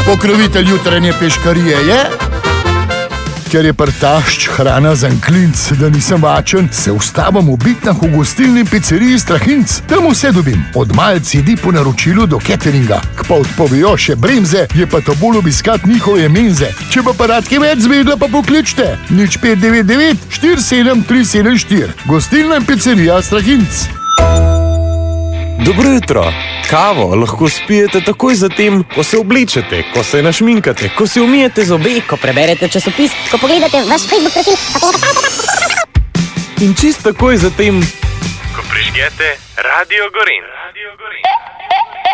Pokrovitelj jutranje peškarije je... Ker je prtašč hrana za klinc, da nisem vačen, se ustavim v Bitnah v gostilni pizzeriji Strahinc. Tam vse dobim, od malc jedi po naročilu do cateringa. Pa odpovejo še bremze, je pa to bolj obiskat njihove menze. Če pa radke več zvedla, pa pokličte 0599 47374. Gostilna pizzerija Strahinc. Dobro jutro. Kavo lahko spijete takoj zatem, ko se oblečete, ko se našminkate, ko se umijete zobe, ko preberete časopis, ko pogledate vaš Facebook profil, in čisto takoj zatem, ko prižgete Radio Gorenj.